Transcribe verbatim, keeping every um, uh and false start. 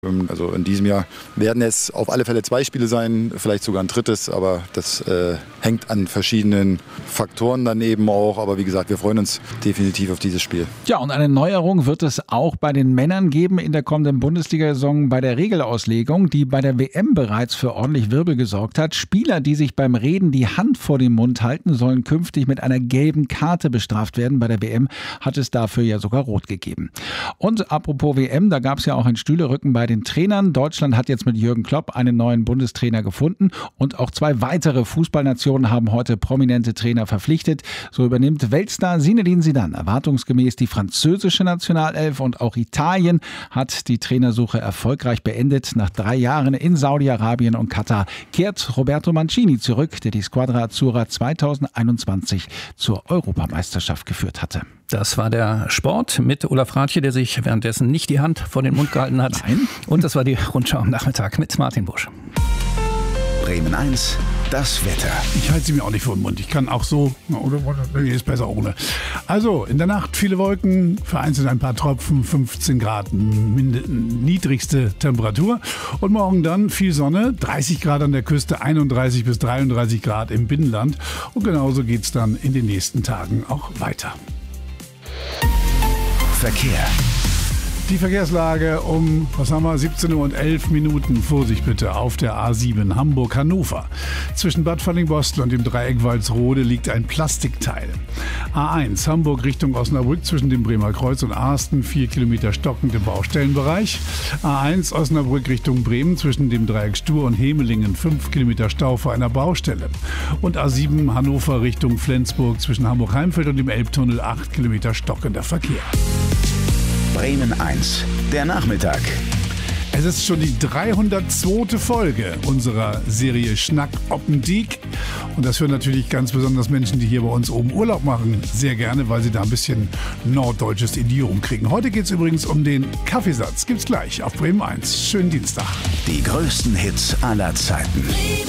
Also in diesem Jahr werden es auf alle Fälle zwei Spiele sein, vielleicht sogar ein drittes, aber das äh, hängt an verschiedenen Faktoren dann eben auch. Aber wie gesagt, wir freuen uns definitiv auf dieses Spiel. Ja, und eine Neuerung wird es auch bei den Männern geben in der kommenden Bundesliga-Saison bei der Regelauslegung, die bei der W M bereits für ordentlich Wirbel gesorgt hat. Spieler, die sich beim Reden die Hand vor den Mund halten, sollen künftig mit einer gelben Karte bestraft werden. Bei der W M hat es dafür ja sogar rot gegeben. Und apropos W M, da gab es ja auch ein Stühlerücken bei den Trainern. Deutschland hat jetzt mit Jürgen Klopp einen neuen Bundestrainer gefunden und auch zwei weitere Fußballnationen haben heute prominente Trainer verpflichtet. So übernimmt Weltstar Zinedine Zidane erwartungsgemäß die französische Nationalelf und auch Italien hat die Trainersuche erfolgreich beendet. Nach drei Jahren in Saudi-Arabien und Katar kehrt Roberto Mancini zurück, der die Squadra Azzurra zweitausendeinundzwanzig zur Europameisterschaft geführt hatte. Das war der Sport mit Olaf Rathje, der sich währenddessen nicht die Hand vor den Mund gehalten hat. Nein. Und das war die Rundschau am Nachmittag mit Martin Busch. Bremen eins, das Wetter. Ich halte sie mir auch nicht vor den Mund. Ich kann auch so, oder ist besser ohne. Also, in der Nacht viele Wolken, vereinzelt ein paar Tropfen, fünfzehn Grad niedrigste Temperatur. Und morgen dann viel Sonne, dreißig Grad an der Küste, einunddreißig bis dreiunddreißig Grad im Binnenland. Und genauso geht es dann in den nächsten Tagen auch weiter. Verkehr. Die Verkehrslage um, was haben wir, siebzehn Uhr und elf Minuten. Vorsicht bitte auf der A sieben Hamburg-Hannover. Zwischen Bad Fallingbostel und dem Dreieck Walsrode liegt ein Plastikteil. A eins Hamburg Richtung Osnabrück zwischen dem Bremer Kreuz und Arsten, vier Kilometer stockend im Baustellenbereich. A eins Osnabrück Richtung Bremen zwischen dem Dreieck Stur und Hemelingen, fünf Kilometer Stau vor einer Baustelle. Und A sieben Hannover Richtung Flensburg zwischen Hamburg-Heimfeld und dem Elbtunnel, acht Kilometer stockender Verkehr. Bremen eins, der Nachmittag. Es ist schon die dreihundertzweite Folge unserer Serie Schnack Oppendiek. Und das hören natürlich ganz besonders Menschen, die hier bei uns oben Urlaub machen, sehr gerne, weil sie da ein bisschen norddeutsches Idiom kriegen. Heute geht es übrigens um den Kaffeesatz. Gibt's gleich auf Bremen eins. Schönen Dienstag. Die größten Hits aller Zeiten.